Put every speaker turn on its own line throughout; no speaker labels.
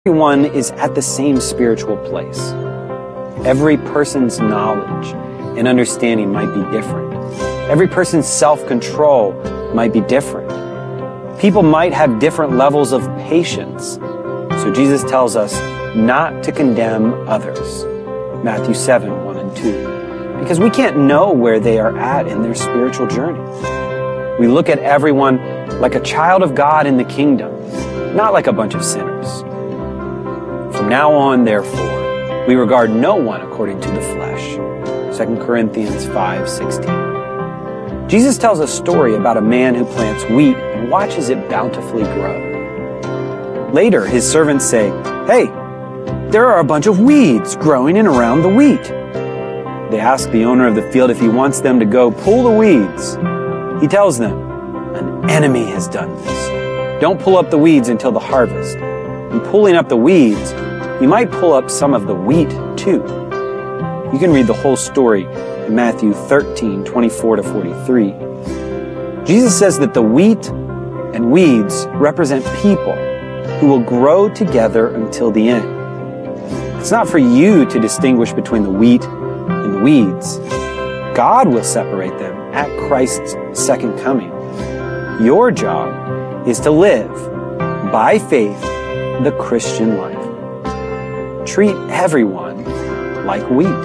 Everyone is at the same spiritual place. Every person's knowledge and understanding might be different. Every person's self-control might be different. People might have different levels of patience. So Jesus tells us not to condemn others. Matthew 7, 1 and 2. Because we can't know where they are at in their spiritual journey. We look at everyone like a child of God in the kingdom, not like a bunch of sinners. From now on, therefore, we regard no one according to the flesh. 2 Corinthians 5:16. Jesus tells a story about a man who plants wheat and watches it bountifully grow. Later, his servants say, "Hey, there are a bunch of weeds growing in around the wheat." They ask the owner of the field if he wants them to go pull the weeds. He tells them, "An enemy has done this. Don't pull up the weeds until the harvest. In pulling up the weeds, you might pull up some of the wheat too." You can read the whole story in Matthew 13, 24 to 43. Jesus says that the wheat and weeds represent people who will grow together until the end. It's not for you to distinguish between the wheat and the weeds. God will separate them at Christ's second coming. Your job is to live, by faith, the Christian life. Treat everyone like wheat.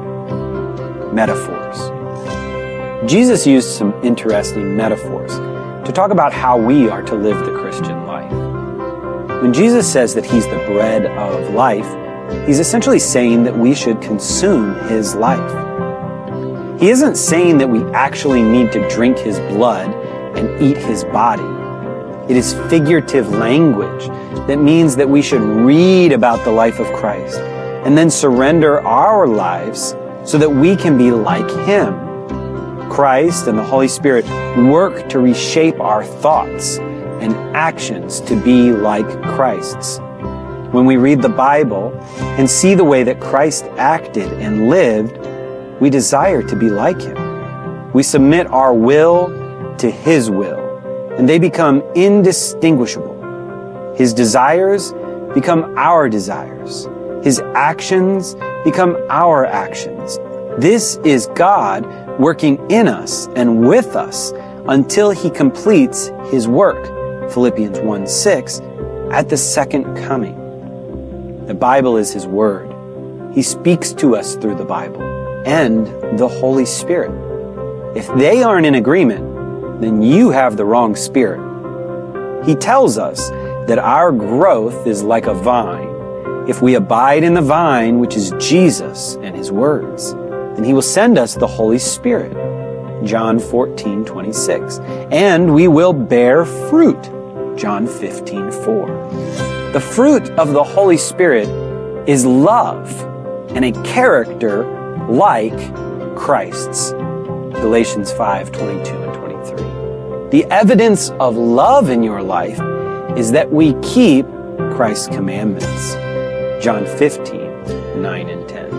Metaphors. Jesus used some interesting metaphors to talk about how we are to live the Christian life. When Jesus says that He's the bread of life, He's essentially saying that we should consume His life. He isn't saying that we actually need to drink His blood and eat His body. It is figurative language that means that we should read about the life of Christ and then surrender our lives so that we can be like Him. Christ and the Holy Spirit work to reshape our thoughts and actions to be like Christ's. When we read the Bible and see the way that Christ acted and lived, we desire to be like Him. We submit our will to His will, and they become indistinguishable. His desires become our desires. His actions become our actions. This is God working in us and with us until He completes His work, Philippians 1:6, at the second coming. The Bible is His Word. He speaks to us through the Bible and the Holy Spirit. If they aren't in agreement, then you have the wrong spirit. He tells us that our growth is like a vine. If we abide in the vine, which is Jesus and His words, then He will send us the Holy Spirit, John 14:26, and we will bear fruit, John 15:4. The fruit of the Holy Spirit is love and a character like Christ's, Galatians 5:22 and 23. The evidence of love in your life is that we keep Christ's commandments. John 15:9 and 10.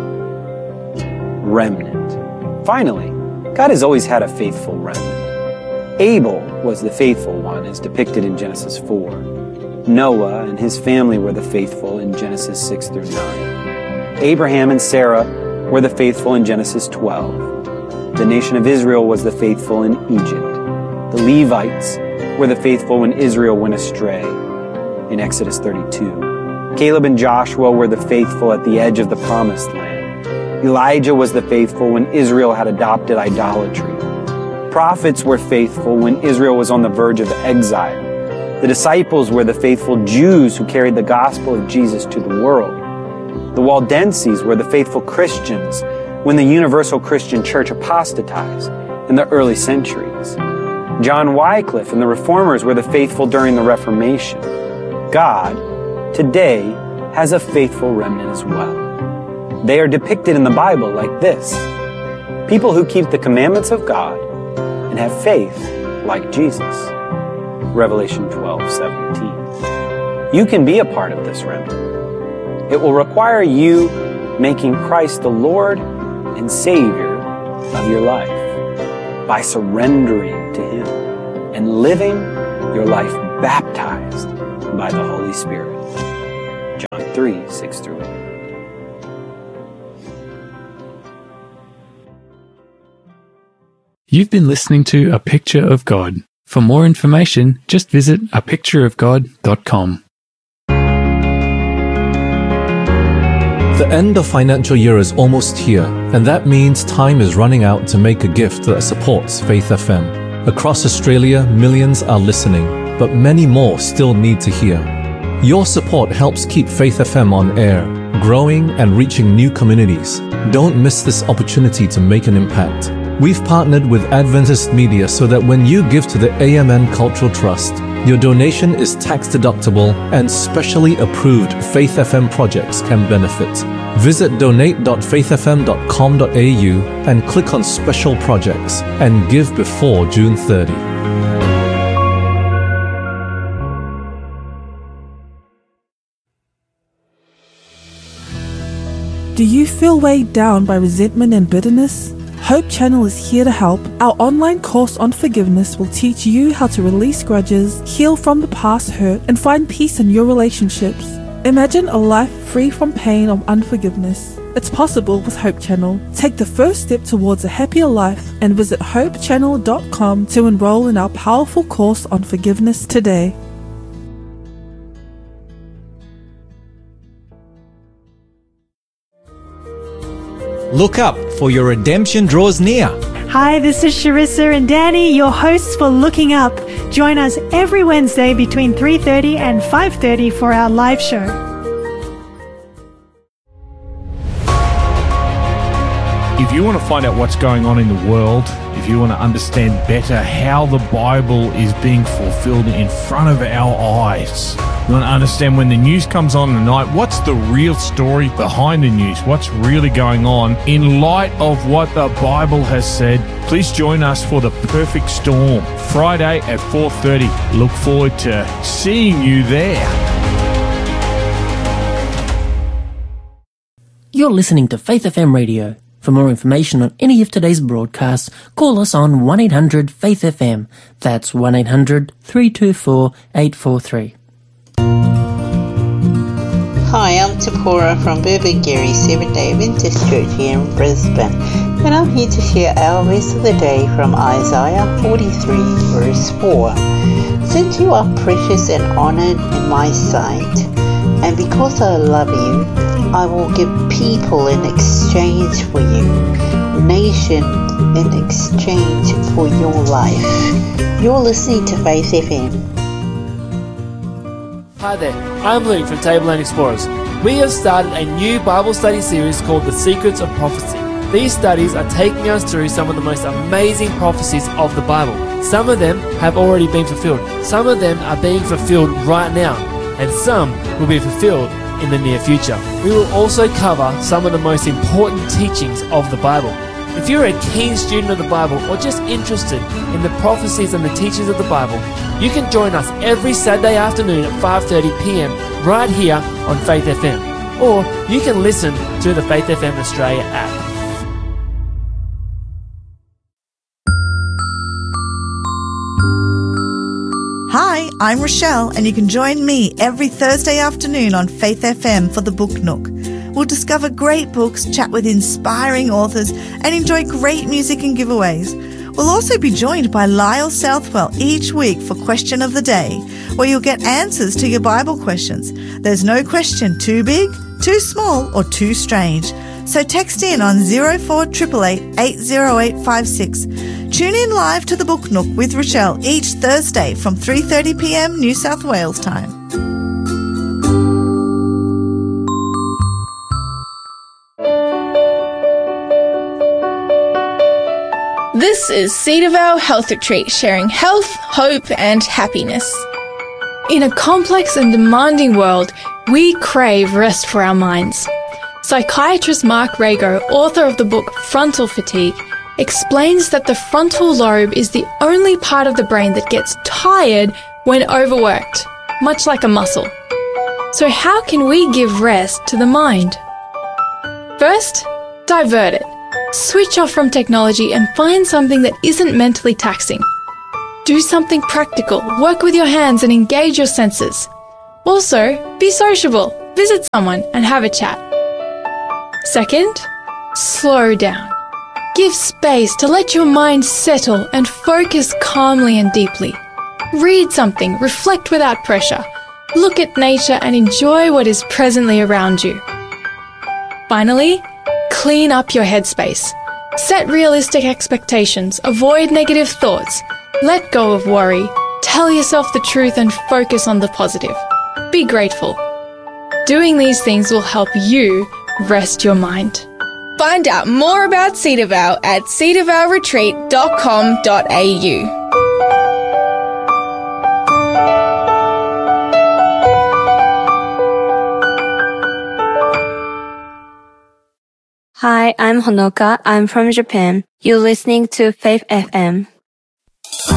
Remnant. Finally, God has always had a faithful remnant. Abel was the faithful one as depicted in Genesis 4. Noah and his family were the faithful in Genesis 6 through 9. Abraham and Sarah were the faithful in Genesis 12. The nation of Israel was the faithful in Egypt. The Levites were the faithful when Israel went astray in Exodus 32. Caleb and Joshua were the faithful at the edge of the promised land. Elijah was the faithful when Israel had adopted idolatry. Prophets were faithful when Israel was on the verge of exile. The disciples were the faithful Jews who carried the gospel of Jesus to the world. The Waldenses were the faithful Christians when the universal Christian church apostatized in the early centuries. John Wycliffe and the Reformers were the faithful during the Reformation. God, today, has a faithful remnant as well. They are depicted in the Bible like this: people who keep the commandments of God and have faith like Jesus. Revelation 12:17. You can be a part of this remnant. It will require you making Christ the Lord and Savior of your life by surrendering to Him and living your life baptized by the Holy Spirit. 3, 6 through 8.
You've been listening to A Picture of God. For more information, just visit apictureofgod.com.
The end of financial year is almost here, and that means time is running out to make a gift that supports Faith FM. Across Australia, millions are listening, but many more still need to hear. Your support helps keep Faith FM on air, growing and reaching new communities. Don't miss this opportunity to make an impact. We've partnered with Adventist Media so that when you give to the AMN Cultural Trust, your donation is tax deductible and specially approved Faith FM projects can benefit. Visit donate.faithfm.com.au and click on Special Projects and give before June 30.
Do you feel weighed down by resentment and bitterness? Hope Channel is here to help. Our online course on forgiveness will teach you how to release grudges, heal from the past hurt, and find peace in your relationships. Imagine a life free from pain or unforgiveness. It's possible with Hope Channel. Take the first step towards a happier life and visit hopechannel.com to enroll in our powerful course on forgiveness today.
Look up, for your redemption draws near.
Hi, this is Sharissa and Danny, your hosts for Looking Up. Join us every Wednesday between 3:30 and 5:30 for our live show.
If you want to find out what's going on in the world, if you want to understand better how the Bible is being fulfilled in front of our eyes, you want to understand when the news comes on at night, what's the real story behind the news? What's really going on in light of what the Bible has said? Please join us for The Perfect Storm, Friday at 4:30. Look forward to seeing you there.
You're listening to Faith FM Radio. For more information on any of today's broadcasts, call us on 1-800-FAITH-FM. That's 1-800-324-843.
Hi, I'm Tapora from Burberry Seventh-day Adventist Church here in Brisbane, and I'm here to share our verse of the day from Isaiah 43 verse 4. Since you are precious and honored in my sight, and because I love you, I will give people in exchange for you, nation in exchange for your life. You're listening to Faith FM.
Hi there, I'm Luke from Tableland Explorers. We have started a new Bible study series called The Secrets of Prophecy. These studies are taking us through some of the most amazing prophecies of the Bible. Some of them have already been fulfilled. Some of them are being fulfilled right now, and some will be fulfilled in the near future. We will also cover some of the most important teachings of the Bible. If you're a keen student of the Bible or just interested in the prophecies and the teachings of the Bible, you can join us every Saturday afternoon at 5:30 p.m. right here on Faith FM. Or you can listen to the Faith FM Australia app.
Hi, I'm Rochelle, and you can join me every Thursday afternoon on Faith FM for the Book Nook. We'll discover great books, chat with inspiring authors, and enjoy great music and giveaways. We'll also be joined by Lyle Southwell each week for Question of the Day, where you'll get answers to your Bible questions. There's no question too big, too small, or too strange. So text in on 0488 80856. Tune in live to the Book Nook with Rochelle each Thursday from 3:30 p.m. New South Wales time.
This is Cedarvale Health Retreat, sharing health, hope, and happiness. In a complex and demanding world, we crave rest for our minds. Psychiatrist Mark Rago, author of the book Frontal Fatigue, explains that the frontal lobe is the only part of the brain that gets tired when overworked, much like a muscle. So how can we give rest to the mind? First, divert it. Switch off from technology and find something that isn't mentally taxing. Do something practical, work with your hands and engage your senses. Also, be sociable. visit someone and have a chat. Second, slow down. Give space to let your mind settle and focus calmly and deeply. Read something, reflect without pressure. Look at nature and enjoy what is presently around you. Finally, clean up your headspace. Set realistic expectations, avoid negative thoughts, let go of worry, tell yourself the truth and focus on the positive. Be grateful. Doing these things will help you rest your mind.
Find out more about Cedarvale at cedarvaleretreat.com.au.
Hi, I'm Honoka. I'm from Japan. You're listening to Faith FM.